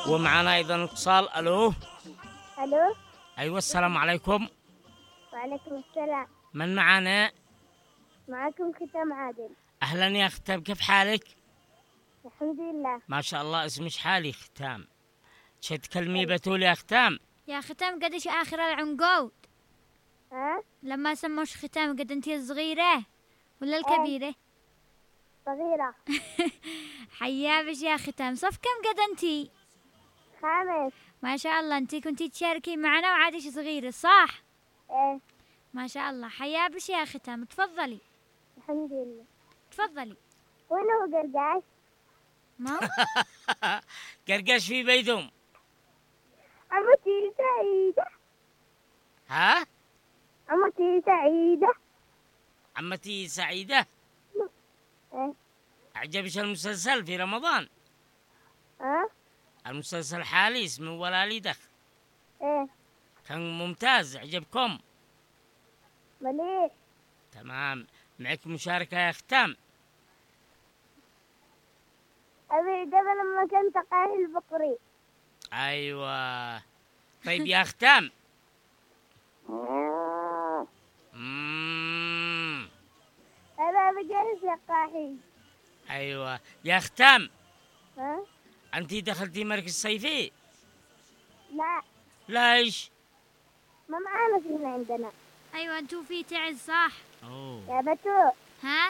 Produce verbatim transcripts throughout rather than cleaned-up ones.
ومعنا أيضا اتصال. ألو. ألو. أيوة السلام عليكم. وعليكم السلام. من معنا؟ معكم ختام عادل. أهلا يا ختام، كيف حالك؟ الحمد لله. ما شاء الله، اسمش حالي ختام. تكلمي بتول يا ختام. يا ختام قديش آخر العنقود؟ ها؟ لما سموش ختام قد انتي الصغيرة ولا الكبيرة؟ صغيرة. حيابش يا ختام. صف كم قد انتي؟ خامس. ما شاء الله، انتي كنتي تشاركي معنا وعادش صغيرة صح؟ ايه. ما شاء الله. حيابش يا ختام. تفضلي. الحمد لله. تفضلي. وين هو قرقاش؟ ما قرقش في بيدهم. عمتي سعيدة. ها؟ عمتي سعيدة. عمتي سعيدة. ايه. أعجبش المسلسل في رمضان؟ ها؟ المسلسل الحالي اسمه ولا لي دخل. ايه. كان ممتاز، عجبكم؟ مليح. تمام. معك مشاركة يا ختام. أبي قبل لما كنت قاهي البقري. أيوة. طيب يا ختام. مم. أنا بجلس يا قاحي. أيوة يا ختام. ها؟ أنت دخلتي مركز صيفي؟ لا. ليش؟ ما معانا فينا عندنا. ايوه انتو في تعز صح؟ أوه. يا بتو. ها؟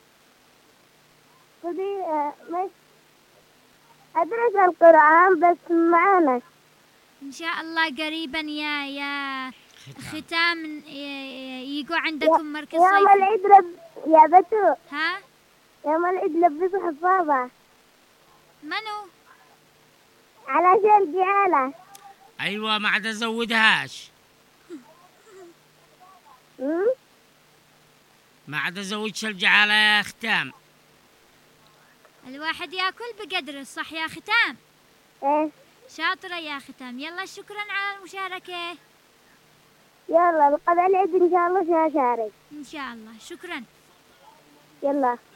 خذي آه، مش أدرس القرآن بس معانا. ان شاء الله قريبا يا يا ختام. ختام يجوا عندكم مركز يوم صيفي. العيد لب... يا بتو. ها؟ يوم العيد لبسوا حفاظة منو؟ علشان جعالة. أيوة ما عاد أزودهاش. أمم؟ ما عاد أزودش الجعالة يا ختام. الواحد ياكل بقدر صح يا ختام؟ ايه. شاطرة يا ختام. يلا شكرا على المشاركة. يلا لقد العيد إن شاء الله سأشارك. إن شاء الله. شكرا. يلا.